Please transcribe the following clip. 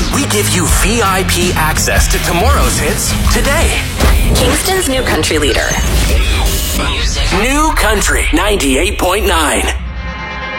we give you VIP access to tomorrow's hits today. Kingston's new country leader. New Country 98.9.